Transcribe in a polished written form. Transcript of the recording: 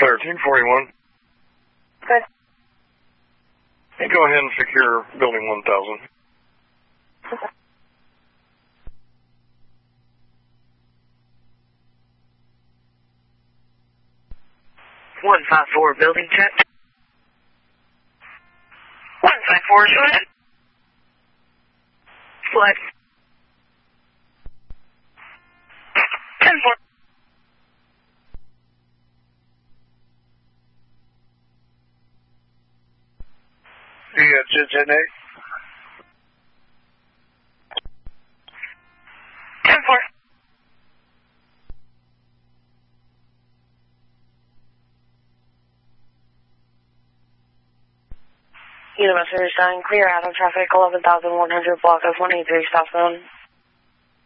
1341. Good. Hey, go ahead and secure building 1000. Okay. 154 building check. 154, go ahead. Flight. 10-4. You got 10-8? 10-4. Universal sign clear out of traffic 11,100 block of 183 southbound.